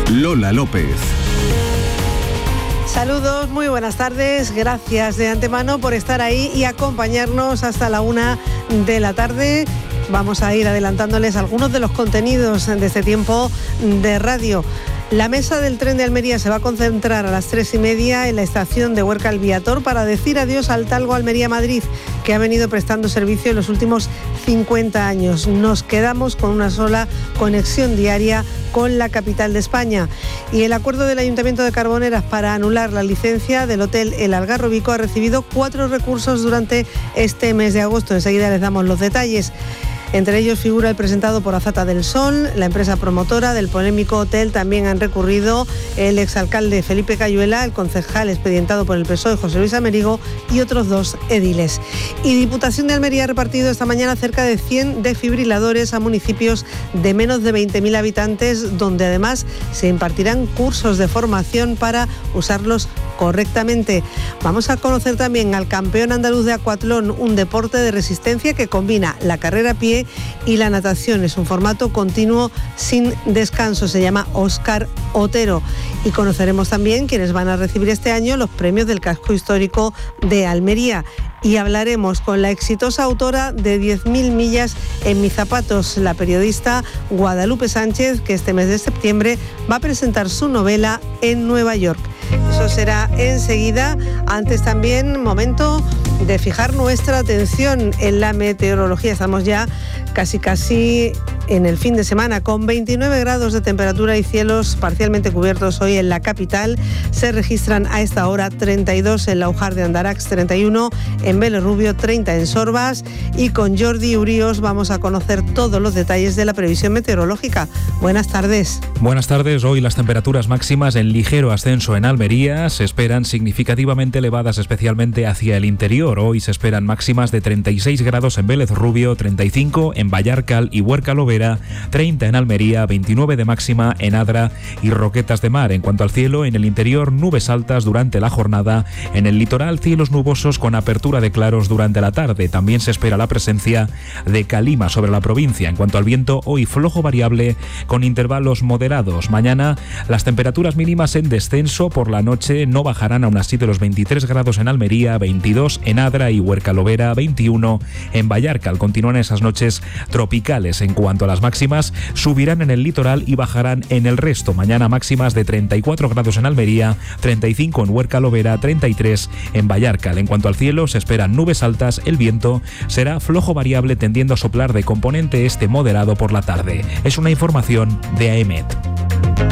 Lola López. Saludos, muy buenas tardes, gracias de antemano por estar ahí y acompañarnos hasta la 1 de la tarde. Vamos a ir adelantándoles algunos de los contenidos de este tiempo de radio. La mesa del tren de Almería se va a concentrar a las 3:30 en la estación de Huércal Viator para decir adiós al Talgo Almería-Madrid, que ha venido prestando servicio en los últimos 50 años. Nos quedamos con una sola conexión diaria con la capital de España. Y el acuerdo del Ayuntamiento de Carboneras para anular la licencia del Hotel El Algarrobico ha recibido 4 recursos durante este mes de agosto. Enseguida les damos los detalles. Entre ellos figura el presentado por Azata del Sol, la empresa promotora del polémico hotel. También han recurrido el exalcalde Felipe Cayuela, el concejal expedientado por el PSOE José Luis Amérigo y otros 2 ediles. Y Diputación de Almería ha repartido esta mañana cerca de 100 desfibriladores a municipios de menos de 20.000 habitantes, donde además se impartirán cursos de formación para usarlos correctamente. Vamos a conocer también al campeón andaluz de acuatlón, un deporte de resistencia que combina la carrera a pie y la natación. Es un formato continuo sin descanso, se llama Óscar Otero. Y conoceremos también quienes van a recibir este año los premios del casco histórico de Almería. Y hablaremos con la exitosa autora de 10.000 millas en mis zapatos, la periodista Guadalupe Sánchez, que este mes de septiembre va a presentar su novela en Nueva York. Eso será enseguida. Antes también, momento de fijar nuestra atención en la meteorología. Estamos ya casi en el fin de semana, con 29 grados de temperatura y cielos parcialmente cubiertos hoy en la capital. Se registran a esta hora 32 en Laujar de Andarax, 31 en Vélez Rubio, 30 en Sorbas. Y con Jordi Uríos vamos a conocer todos los detalles de la previsión meteorológica. Buenas tardes. Buenas tardes. Hoy las temperaturas máximas en ligero ascenso en Almería se esperan significativamente elevadas, especialmente hacia el interior. Hoy se esperan máximas de 36 grados en Vélez Rubio, 35 en Vallarcal y Huércal Overa, 30 en Almería, 29 de máxima en Adra y Roquetas de Mar. En cuanto al cielo, en el interior nubes altas durante la jornada, en el litoral cielos nubosos con apertura de claros durante la tarde. También se espera la presencia de calima sobre la provincia. En cuanto al viento, hoy flojo variable con intervalos moderados. Mañana las temperaturas mínimas en descenso, por la noche no bajarán aún así de los 23 grados en Almería, 22 en Adra y Huércal Overa, 21 en Vallarcal. Continúan esas noches tropicales. En cuanto a las máximas, subirán en el litoral y bajarán en el resto. Mañana máximas de 34 grados en Almería, 35 en Huércal Overa, 33 en Vallarcal. En cuanto al cielo, se esperan nubes altas. El viento será flojo variable, tendiendo a soplar de componente este moderado por la tarde. Es una información de AEMET.